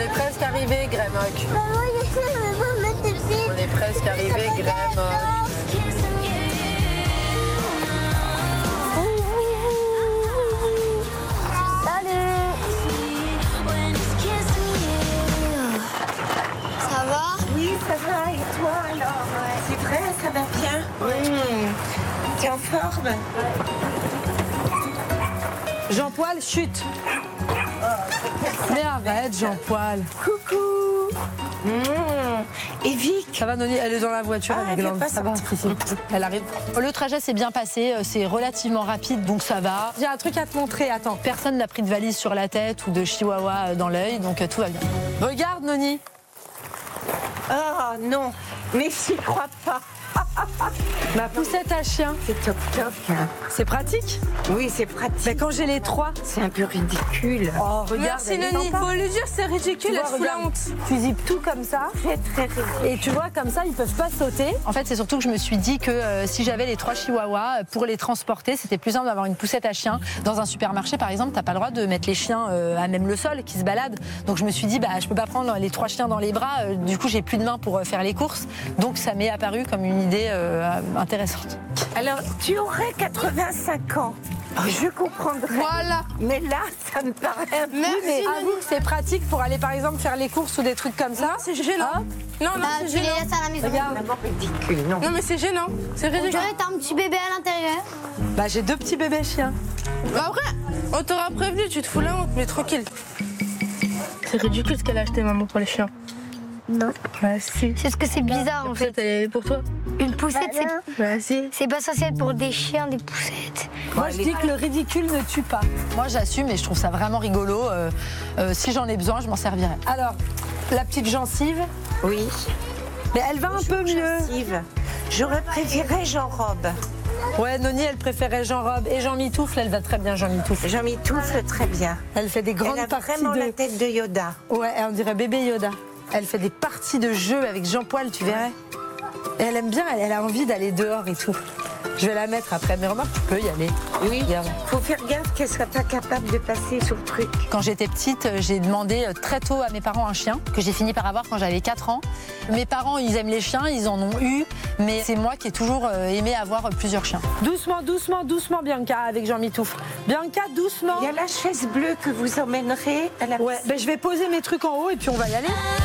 est presque arrivé, Grémoc. On est presque arrivé, Grémoc. Ça va? Oui, ça va. Et toi alors? C'est vrai, ça va bien? T'es en forme? Jean-Poil, chute. Mais arrête, Jean-Poil. Coucou. Et Vic? Ça va, Noni? Elle est dans la voiture, elle est elle glande. vient pas Ça va, sortir. elle arrive. Le trajet s'est bien passé, c'est relativement rapide, donc ça va. J'ai un truc à te montrer, attends. Personne n'a pris de valise sur la tête ou de chihuahua dans l'œil, donc tout va bien. Regarde, Noni. Oh non, mais j'y crois pas. Ma poussette à chien. C'est top top. Hein. C'est pratique? Oui, c'est pratique. Mais quand j'ai les trois. C'est un peu ridicule. Oh, regarde. Merci Noni, faut lui dire c'est ridicule, elle se fout la honte. Tu zippes tout comme ça. Très très ridicule. Et tu vois, comme ça, ils peuvent pas sauter. En fait, c'est surtout que je me suis dit que si j'avais les 3 chihuahuas, pour les transporter, c'était plus simple d'avoir une poussette à chien. Dans un supermarché, par exemple, t'as pas le droit de mettre les chiens à même le sol, qui se baladent. Donc je me suis dit, bah, je peux pas prendre les 3 chiens dans les bras. Du coup, j'ai plus de main pour faire les courses. Donc ça m'est apparu comme une idée intéressante. Alors, tu aurais 85 ans. Je comprendrais. Voilà. Mais là, ça me paraît un peu... Merci Mais Noni. avoue que c'est pratique pour aller, par exemple, faire les courses ou des trucs comme ça. C'est gênant. Hein? Non, Bah, c'est tu les gênant. laisses à la maison. Regarde. Vraiment ridicule, non. Non, mais c'est gênant. C'est On ridicule. dirait que t'as un petit bébé à l'intérieur. Bah, j'ai 2 petits bébés chiens. Bah, après, on t'aura prévenu, tu te fous la honte, mais tranquille. C'est ridicule ce qu'elle a acheté, maman, pour les chiens. Non. Bah, si. C'est ce que c'est bizarre en fait. Elle est pour toi. Une poussette, Bah, si. c'est pas censé être pour des chiens, des poussettes. Moi, je dis que le ridicule ne tue pas. Moi, j'assume et je trouve ça vraiment rigolo. Si j'en ai besoin, je m'en servirai. Alors, la petite gencive, Oui. mais elle va un peu mieux. Gencive. J'aurais préféré Jean-Robe. Ouais, Noni, elle préférait Jean-Robe. Et Jean-Mitoufle, elle va très bien, Jean-Mitoufle. Jean Mitoufle, très bien. Elle fait des grandes Elle a parties vraiment la de... tête de Yoda. Ouais, on dirait bébé Yoda. Elle fait des parties de jeu avec Jean-Poil, tu verrais. Et elle aime bien, elle a envie d'aller dehors et tout. Je vais la mettre après, mais remarque, tu peux y aller. Oui. Regarde. Faut faire gaffe qu'elle soit pas capable de passer sur le truc. Quand j'étais petite, j'ai demandé très tôt à mes parents un chien, que j'ai fini par avoir quand j'avais 4 ans. Mes parents, ils aiment les chiens, ils en ont eu, mais c'est moi qui ai toujours aimé avoir plusieurs chiens. Doucement, doucement, doucement, Bianca, avec Jean-Mitoufle. Bianca, doucement. Il y a la chaise bleue que vous emmènerez à la Ouais, ben je vais poser mes trucs en haut et puis on va y aller.